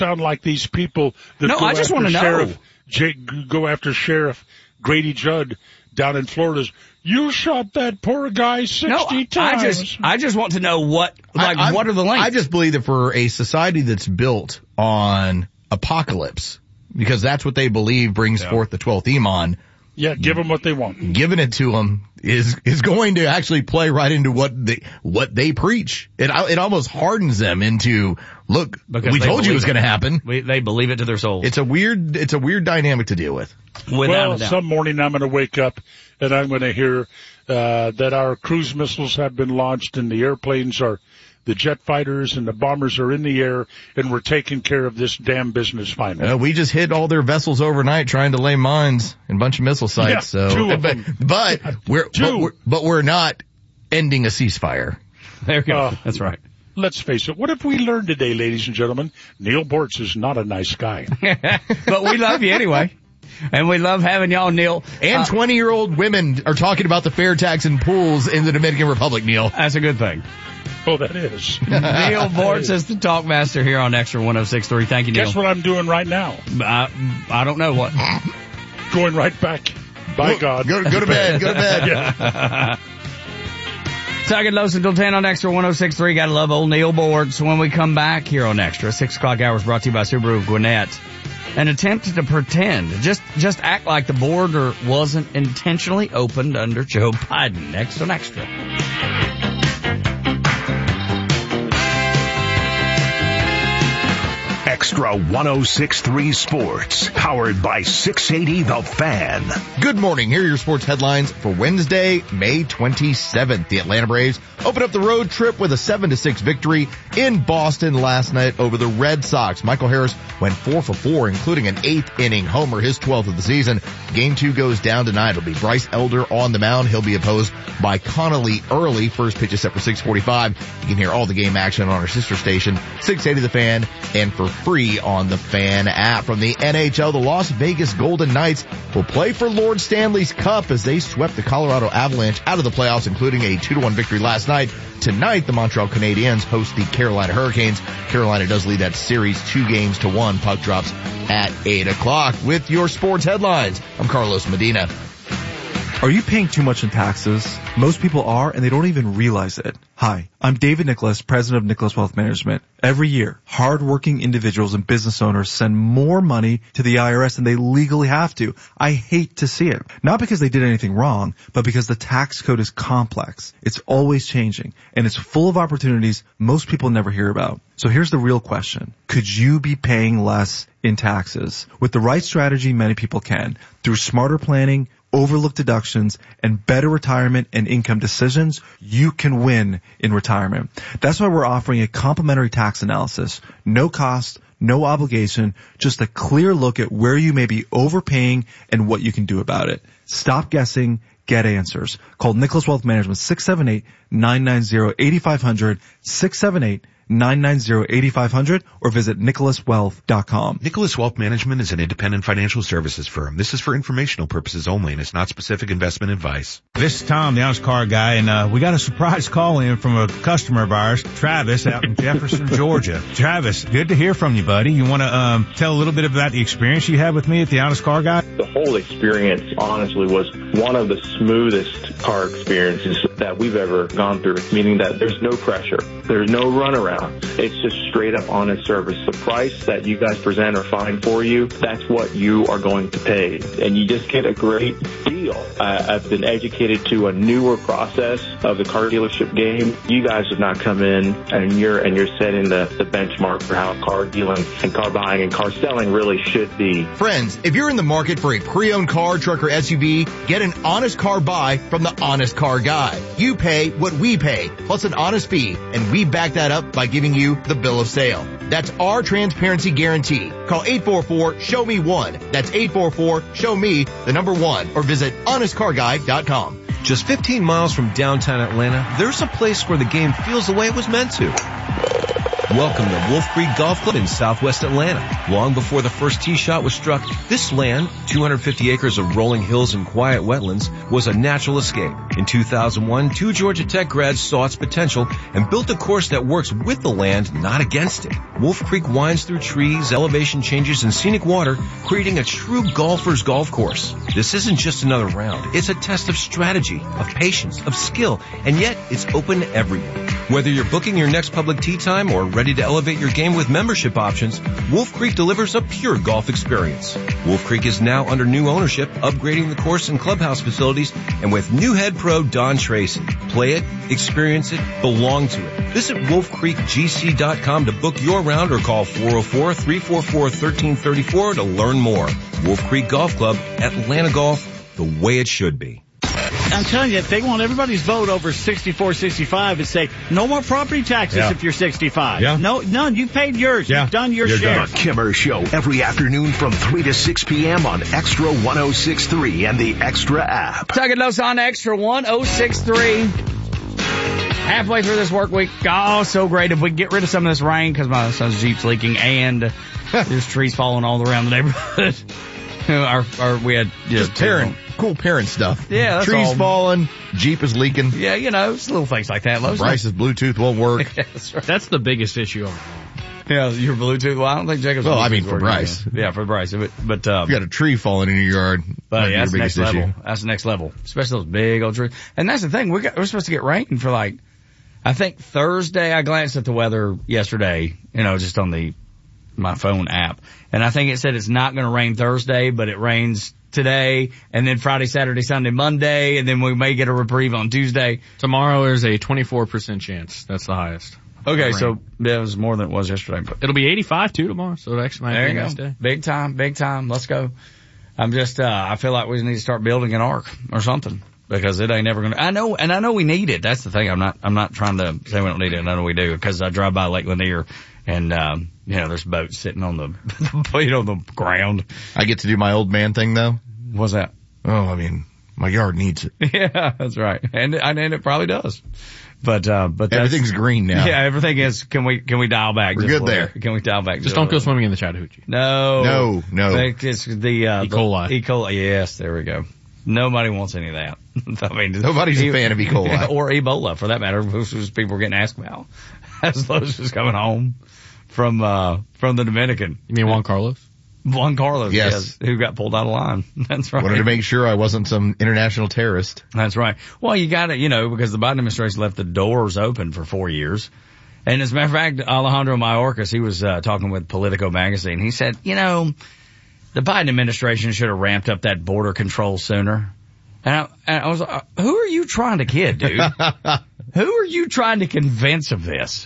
sound like these people that No, I just want to know. Go after Sheriff Grady Judd down in Florida. You shot that poor guy 60 times. I just want to know what are the links? I just believe that for a society that's built on apocalypse, because that's what they believe brings forth the 12th Iman. Yeah, give them what they want. Giving it to them is going to actually play right into what they preach. It almost hardens them into, look, because we told you it was going to happen. They believe it to their souls. It's a weird dynamic to deal with. Well, some morning I'm going to wake up and I'm going to hear that our cruise missiles have been launched and the airplanes the jet fighters and the bombers are in the air, and we're taking care of this damn business finally. We just hit all their vessels overnight trying to lay mines in a bunch of missile sites. Yeah, so, two of them. But we're not ending a ceasefire. There you go. That's right. Let's face it. What have we learned today, ladies and gentlemen? Neil Bortz is not a nice guy. But we love you anyway. And we love having y'all, Neil. And 20-year-old women are talking about the fair tax and pools in the Dominican Republic, Neil. That's a good thing. Oh, that is. Neil Bortz is the talk master here on Extra 106.3. Thank you, Neil. Guess what I'm doing right now? I don't know what. Going right back. By God. Go to bed. Go to bed. Yeah. Second Los until 10 on Extra 106.3. Gotta love old Neil Bortz. When we come back here on Extra, 6 o'clock hours brought to you by Subaru of Gwinnett. An attempt to pretend, just act like the border wasn't intentionally opened under Joe Biden. Next on Extra. Extra 106.3 Sports, powered by 680 The Fan. Good morning. Here are your sports headlines for Wednesday, May 27th. The Atlanta Braves opened up the road trip with a 7-6 victory in Boston last night over the Red Sox. Michael Harris went 4 for 4, including an 8th inning homer, his 12th of the season. Game 2 goes down tonight. It'll be Bryce Elder on the mound. He'll be opposed by Connolly Early. First pitch is set for 6:45. You can hear all the game action on our sister station, 680 The Fan, and for free on the Fan app. From the NHL, the Las Vegas Golden Knights will play for Lord Stanley's Cup as they swept the Colorado Avalanche out of the playoffs, including a 2-1 victory last night. Tonight, the Montreal Canadiens host the Carolina Hurricanes. Carolina does lead that series 2-1. Puck drops at 8 o'clock. With your sports headlines, I'm Carlos Medina. Are you paying too much in taxes? Most people are, and they don't even realize it. Hi, I'm David Nicholas, president of Nicholas Wealth Management. Every year, hardworking individuals and business owners send more money to the IRS than they legally have to. I hate to see it. Not because they did anything wrong, but because the tax code is complex. It's always changing, and it's full of opportunities most people never hear about. So here's the real question. Could you be paying less in taxes? With the right strategy, many people can. Through smarter planning, overlooked deductions, and better retirement and income decisions, you can win in retirement. That's why we're offering a complimentary tax analysis. No cost, no obligation, just a clear look at where you may be overpaying and what you can do about it. Stop guessing. Get answers. Call Nicholas Wealth Management 678-990-8500, 678-990-8500, or visit nicholaswealth.com. Nicholas Wealth Management is an independent financial services firm. This is for informational purposes only, and it's not specific investment advice. This is Tom, the honest car guy, and we got a surprise call in from a customer of ours, Travis, out in Jefferson, Georgia. Travis, good to hear from you, buddy. You want to tell a little bit about the experience you had with me at the honest car guy? The whole experience, honestly, was one of the smoothest car experiences that we've ever gone through, meaning that there's no pressure. There's no runaround. It's just straight up honest service. The price that you guys present or find for you, that's what you are going to pay. And you just get a great deal. I've been educated to a newer process of the car dealership game. You guys have not come in and you're setting the benchmark for how car dealing and car buying and car selling really should be. Friends, if you're in the market for a pre-owned car, truck, or SUV, get an honest car buy from the Honest Car Guy. You pay what we pay, plus an honest fee, and we back that up by giving you the bill of sale. That's our transparency guarantee. Call 844-SHOW-ME-1. That's 844-SHOW-ME1, or visit honestcarguy.com. Just 15 miles from downtown Atlanta, there's a place where the game feels the way it was meant to. Welcome to Wolf Creek Golf Club in Southwest Atlanta. Long before the first tee shot was struck, this land, 250 acres of rolling hills and quiet wetlands, was a natural escape. In 2001, 2 Georgia Tech grads saw its potential and built a course that works with the land, not against it. Wolf Creek winds through trees, elevation changes, and scenic water, creating a true golfer's golf course. This isn't just another round. It's a test of strategy, of patience, of skill, and yet it's open to everyone. Whether you're booking your next public tee time or ready to elevate your game with membership options, Wolf Creek delivers a pure golf experience. Wolf Creek is now under new ownership, upgrading the course and clubhouse facilities, and with new head pro Don Tracy. Play it, experience it, belong to it. Visit wolfcreekgc.com to book your round or call 404-344-1334 to learn more. Wolf Creek Golf Club, Atlanta Golf, the way it should be. I'm telling you, if they want everybody's vote over 64, 65 and say, no more property taxes if you're 65. Yeah. No, none. You paid yours. Yeah. You've done your share. The Kimmer Show every afternoon from 3 to 6 p.m. on Extra 106.3 and the Extra app. Tugging Los on Extra 106.3. Halfway through this work week. Oh, so great. If we get rid of some of this rain because my son's Jeep's leaking and there's trees falling all around the neighborhood. We had just cool parent stuff. Yeah, that's trees all. falling, Jeep is leaking. Yeah, it's little things like that. Bryce's Bluetooth won't work. That's right. That's the biggest issue. Yeah, your Bluetooth. Well, I don't think Jacob's. Well, I mean, Bluetooth for Bryce. Yeah, for Bryce. But you got a tree falling in your yard. But yeah, that's the next issue. level. That's the next level. Especially those big old trees. And that's the thing. We're supposed to get rain for I think Thursday. I glanced at the weather yesterday, just on my phone app. And I think it said it's not going to rain Thursday, but it rains today, and then Friday, Saturday, Sunday, Monday, and then we may get a reprieve on Tuesday. Tomorrow there's a 24% chance. That's the highest. Okay, so it was more than it was yesterday. But it'll be 85 too tomorrow, so it actually might be a nice day. Big time. Let's go. I'm just, I feel like we need to start building an ark or something because it ain't never going to, I know we need it. That's the thing. I'm not trying to say we don't need it. I know we do because I drive by Lake Lanier and, there's boats sitting on the ground. I get to do my old man thing though. What's that? Oh, I mean, my yard needs it. Yeah, that's right. And it probably does. But everything's green now. Yeah, everything is. Can we dial back? We're good there. Can we dial back? Just don't go swimming in the Chattahoochee. No. E. It's coli. E. coli. Yes, there we go. Nobody wants any of that. I mean, nobody's a fan of E. coli or Ebola for that matter. Which people were getting asked about as those was coming home from the Dominican. You mean Juan Carlos? Juan Carlos, yes, who got pulled out of line. That's right. Wanted to make sure I wasn't some international terrorist. That's right. Well, you got to, because the Biden administration left the doors open for 4 years. And as a matter of fact, Alejandro Mayorkas, he was talking with Politico magazine. He said, the Biden administration should have ramped up that border control sooner. And I was like, who are you trying to kid, dude? Who are you trying to convince of this?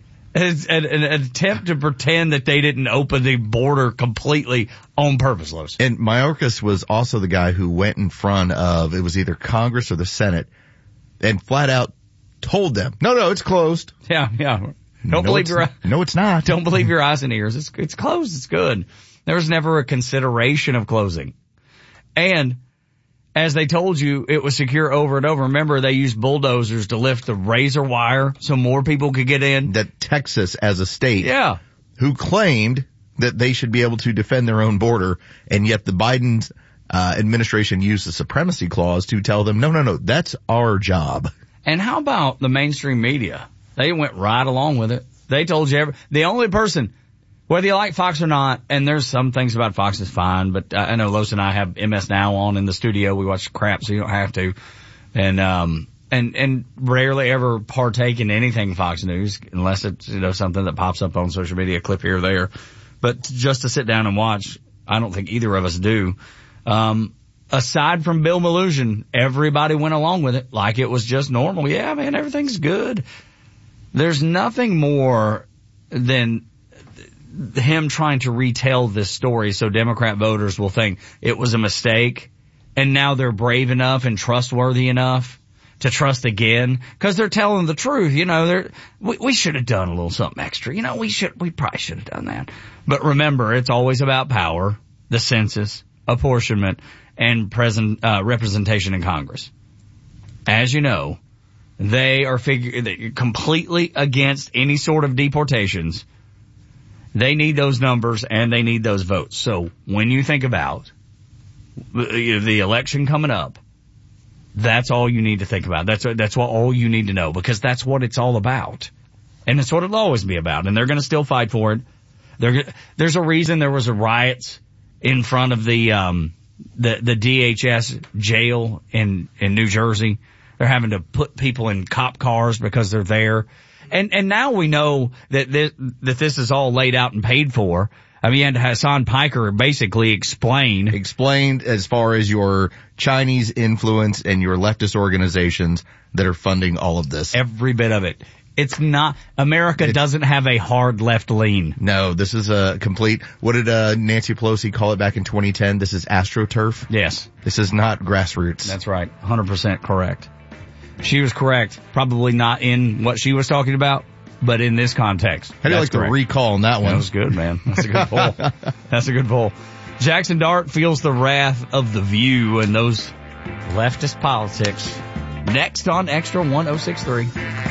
An attempt to pretend that they didn't open the border completely on purpose, Lois. And Mayorkas was also the guy who went in front of, it was either Congress or the Senate, and flat out told them, no, it's closed. Yeah. Don't believe your eyes. No, it's not. Don't believe your eyes and ears. It's closed. It's good. There was never a consideration of closing. And as they told you, it was secure over and over. Remember, they used bulldozers to lift the razor wire so more people could get in. That Texas as a state, who claimed that they should be able to defend their own border, and yet the Biden administration used the supremacy clause to tell them, no, that's our job. And how about the mainstream media? They went right along with it. They told you the only person, whether you like Fox or not, and there's some things about Fox is fine, but I know Los and I have MS Now on in the studio. We watch crap, so you don't have to. And rarely ever partake in anything Fox News unless it's, something that pops up on social media, a clip here or there. But just to sit down and watch, I don't think either of us do. Aside from Bill Melugin, everybody went along with it like it was just normal. Yeah, man, everything's good. There's nothing more than him trying to retell this story so Democrat voters will think it was a mistake, and now they're brave enough and trustworthy enough to trust again because they're telling the truth. We should have done a little something extra. We probably should have done that. But remember, it's always about power, the census, apportionment, and representation in Congress. As you know, They are completely against any sort of deportations. They need those numbers and they need those votes. So when you think about the election coming up, that's all you need to think about. That's what all you need to know, because that's what it's all about. And it's what it'll always be about. And they're going to still fight for it. There's a reason there was a riots in front of the DHS jail in New Jersey. They're having to put people in cop cars because they're there. And now we know that this is all laid out and paid for. I mean, you had Hassan Piker basically explained as far as your Chinese influence and your leftist organizations that are funding all of this. Every bit of it. It's not, America doesn't have a hard left lean. No, this is a complete, what did Nancy Pelosi call it back in 2010? This is AstroTurf? Yes. This is not grassroots. That's right. 100% correct. She was correct. Probably not in what she was talking about, but in this context. How do you like the recall on that one? That was good, man. That's a good poll. That's a good poll. Jackson Dart feels the wrath of the View and those leftist politics. Next on Extra 106.3.